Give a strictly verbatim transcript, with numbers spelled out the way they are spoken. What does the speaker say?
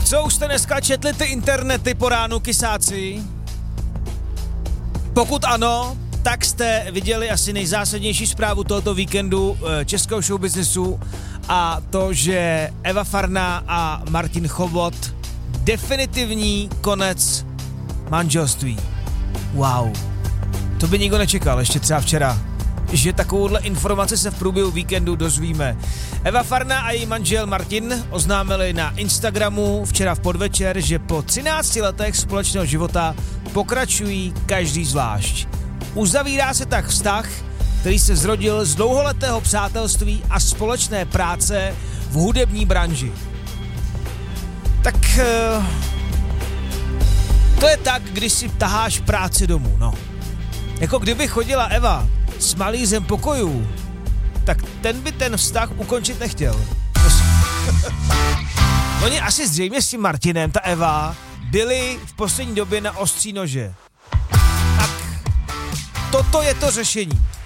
Co, už jste dneska četli ty internety po ránu, kysáci? Pokud ano, tak jste viděli asi nejzásadnější zprávu tohoto víkendu českého showbiznesu a to, že Eva Farná a Martin Chobot definitivní konec manželství. Wow. To by nikdo nečekal, ještě třeba včera, že takovouhle informaci se v průběhu víkendu dozvíme. Eva Farná a její manžel Martin oznámili na Instagramu včera v podvečer, že po třinácti letech společného života pokračují každý zvlášť. Uzavírá se tak vztah, který se zrodil z dlouholetého přátelství a společné práce v hudební branži. Tak to je tak, když si taháš práci domů, no. Jako kdyby chodila Eva s malířem pokojů, tak ten by ten vztah ukončit nechtěl. Oni asi zřejmě s tím Martinem, ta Eva, byli v poslední době na ostří nože. Tak toto je to řešení.